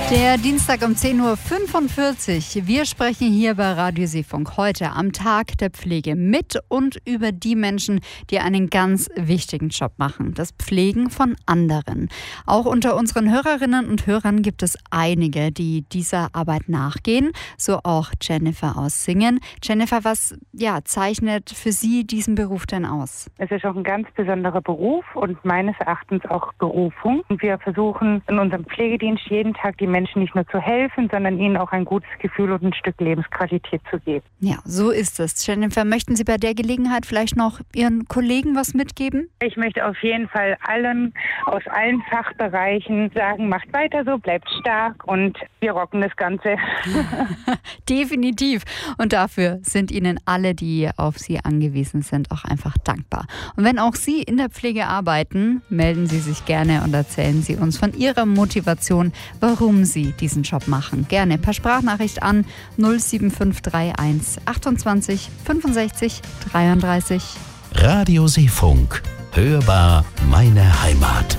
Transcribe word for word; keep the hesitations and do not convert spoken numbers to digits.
Der Dienstag um zehn Uhr fünfundvierzig. Wir sprechen hier bei Radio Seefunk heute am Tag der Pflege mit und über die Menschen, die einen ganz wichtigen Job machen. Das Pflegen von anderen. Auch unter unseren Hörerinnen und Hörern gibt es einige, die dieser Arbeit nachgehen. So auch Jennifer aus Singen. Jennifer, was ja, zeichnet für Sie diesen Beruf denn aus? Es ist auch ein ganz besonderer Beruf und meines Erachtens auch Berufung. Und wir versuchen in unserem Pflegedienst jeden Tag die Menschen nicht nur zu helfen, sondern ihnen auch ein gutes Gefühl und ein Stück Lebensqualität zu geben. Ja, so ist es. Jennifer, möchten Sie bei der Gelegenheit vielleicht noch Ihren Kollegen was mitgeben? Ich möchte auf jeden Fall allen aus allen Fachbereichen sagen, macht weiter so, bleibt stark und wir rocken das Ganze. Definitiv. Und dafür sind Ihnen alle, die auf Sie angewiesen sind, auch einfach dankbar. Und wenn auch Sie in der Pflege arbeiten, melden Sie sich gerne und erzählen Sie uns von Ihrer Motivation, warum Sie diesen Job machen. Gerne per Sprachnachricht an null sieben fünf drei eins achtundzwanzig fünfundsechzig dreiunddreißig. Radio Seefunk. Hörbar meine Heimat.